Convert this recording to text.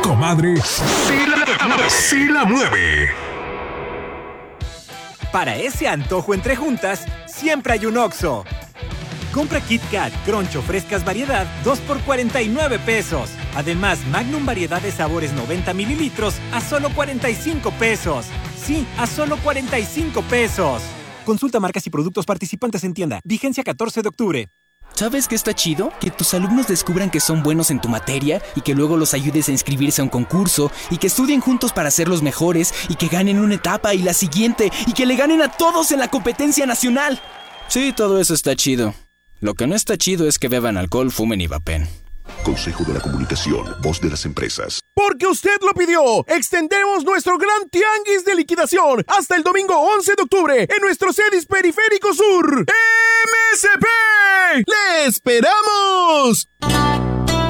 Comadre, sí la mueve. Para ese antojo entre juntas, siempre hay un Oxxo. Compra Kit Kat, Crunch o frescas variedad, 2 por 49 pesos. Además, Magnum variedad de sabores 90 mililitros a solo 45 pesos. Sí, a solo 45 pesos. Consulta marcas y productos participantes en tienda. Vigencia 14 de octubre. ¿Sabes qué está chido? Que tus alumnos descubran que son buenos en tu materia y que luego los ayudes a inscribirse a un concurso y que estudien juntos para ser los mejores y que ganen una etapa y la siguiente y que le ganen a todos en la competencia nacional. Sí, todo eso está chido. Lo que no está chido es que beban alcohol, fumen y vapen. Consejo de la Comunicación, voz de las empresas. Porque usted lo pidió, extendemos nuestro gran tianguis de liquidación hasta el domingo 11 de octubre en nuestro CEDIS Periférico Sur. ¡MSP! ¡Le esperamos!